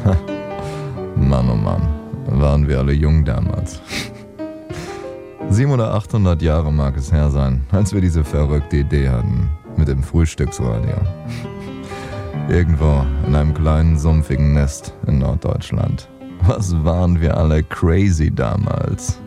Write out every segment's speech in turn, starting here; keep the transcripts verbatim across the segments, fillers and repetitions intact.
Mann, oh Mann, waren wir alle jung damals. Siebenhundert oder achthundert Jahre mag es her sein, als wir diese verrückte Idee hatten mit dem Frühstücksradio. Irgendwo in einem kleinen, sumpfigen Nest in Norddeutschland. Was waren wir alle crazy damals.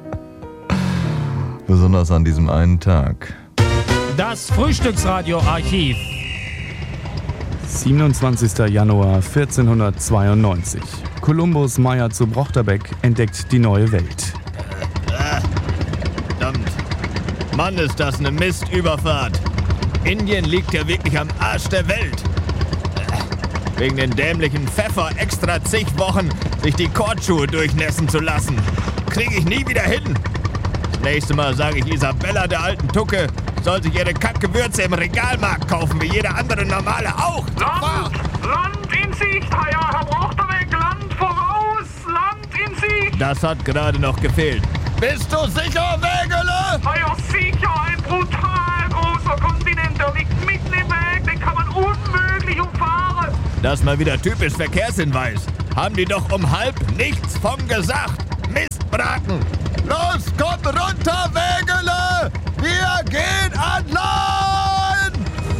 Besonders an diesem einen Tag. Das Frühstücksradio-Archiv. siebenundzwanzigster Januar vierzehnhundertzweiundneunzig. Kolumbus Meyer zu Brochterbeck entdeckt die neue Welt. Äh, verdammt. Mann, ist das eine Mistüberfahrt. Indien liegt ja wirklich am Arsch der Welt. Äh, wegen den dämlichen Pfeffer extra zig Wochen sich die Kordschuhe durchnässen zu lassen. Krieg ich nie wieder hin. Das nächste Mal sage ich Isabella, der alten Tucke, soll sich ihre Kackgewürze im Regalmarkt kaufen, wie jeder andere Normale auch. Land, Land in Sicht, Herr, Herr Brochterbeck, Land voraus, Land in Sicht. Das hat gerade noch gefehlt. Bist du sicher, Wägele? Ja, sicher, ein brutal großer Kontinent, der liegt mitten im Weg, den kann man unmöglich umfahren. Das mal wieder typisch Verkehrshinweis. Haben die doch um halb nichts von gesagt. Mistbraten. Los, kommt runter, Wägele! Wir gehen an Land!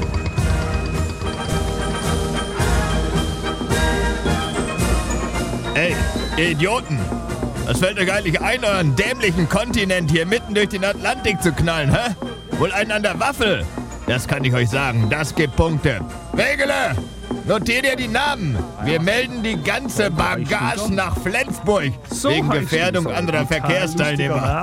Ey, ihr Idioten! Was fällt euch eigentlich ein, euren dämlichen Kontinent hier mitten durch den Atlantik zu knallen, hä? Wohl einen an der Waffel! Das kann ich euch sagen, das gibt Punkte. Wägele! Notiert ihr die Namen. Wir melden die ganze Bagage nach Flensburg. So wegen Gefährdung anderer Verkehrsteilnehmer.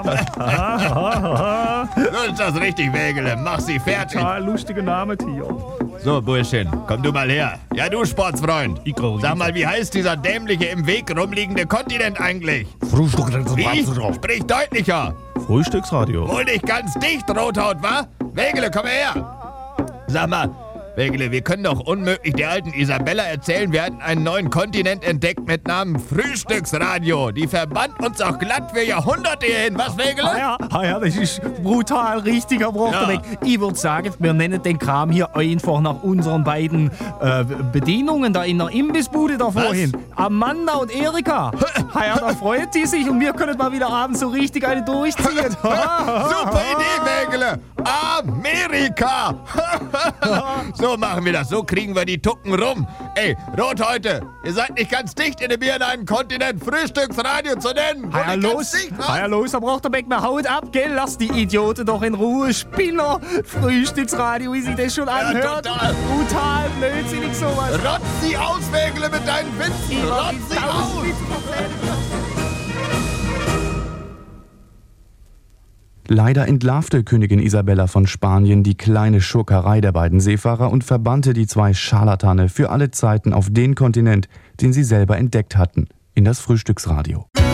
So ist das richtig, Wägele. Mach sie fertig. Total lustige Name, Theo. So, Burschchen, komm du mal her. Ja, du Sportsfreund. Sag mal, wie heißt dieser dämliche im Weg rumliegende Kontinent eigentlich? Wie? Sprich deutlicher. Frühstücksradio. Wohl nicht ganz dicht, Rothaut, wa? Wägele, komm her. Sag mal, Wägele, wir können doch unmöglich der alten Isabella erzählen, wir hatten einen neuen Kontinent entdeckt mit Namen Frühstücksradio. Die verband uns auch glatt für Jahrhunderte hierhin. Was, Wägele? Ja, ja, das ist brutal richtig, Herr Brochterbeck. Ja. Ich würde sagen, wir nennen den Kram hier einfach nach unseren beiden äh, Bedienungen da in der Imbissbude da vorhin. Amanda und Erika. Ja, da freut die sich und wir können mal wieder abends so richtig eine durchziehen. Super Idee, Wägele. Amerika. So machen wir das, so kriegen wir die Tucken rum. Ey, Rothäute, ihr seid nicht ganz dicht in dem Bier in einen Kontinent Frühstücksradio zu nennen. Ja, los, ja, los, Herr Brochterbeck, mal haut ab, gell? Lass die Idioten doch in Ruhe. Spinner, Frühstücksradio, wie sich das schon anhört. Ja, total. Brutal blödsinnig sowas. Rotz sie aus, Wägele, mit deinen Witzen. Rotz sie aus. Leider entlarvte Königin Isabella von Spanien die kleine Schurkerei der beiden Seefahrer und verbannte die zwei Scharlatane für alle Zeiten auf den Kontinent, den sie selber entdeckt hatten, in das Frühstücksradio.